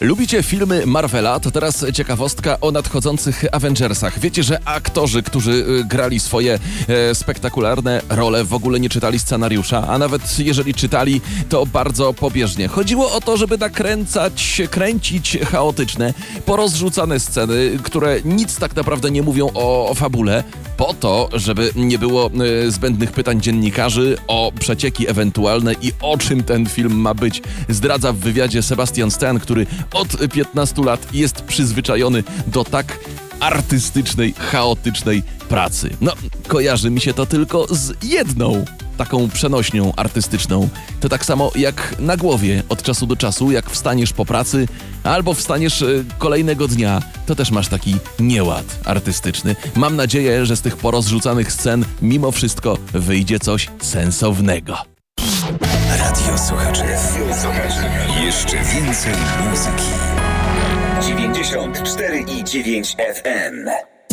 Lubicie filmy Marvela? To teraz ciekawostka o nadchodzących Avengersach. Wiecie, że aktorzy, którzy grali swoje spektakularne role, w ogóle nie czytali scenariusza, a nawet jeżeli czytali, to bardzo pobieżnie. Chodziło o to, żeby kręcić chaotyczne, porozrzucane sceny, które nic tak naprawdę nie mówią o fabule, po to, żeby nie było zbędnych pytań dziennikarzy o przecieki ewentualne i o czym ten film ma być. Zdradza w wywiadzie Sebastian Stan, który od 15 lat jest przyzwyczajony do tak artystycznej, chaotycznej pracy. No, kojarzy mi się to tylko z jedną taką przenośnią artystyczną. To tak samo jak na głowie od czasu do czasu, jak wstaniesz po pracy albo wstaniesz kolejnego dnia, to też masz taki nieład artystyczny. Mam nadzieję, że z tych porozrzucanych scen mimo wszystko wyjdzie coś sensownego. Radio Słuchaczy. Jeszcze więcej muzyki. 94,9 FM.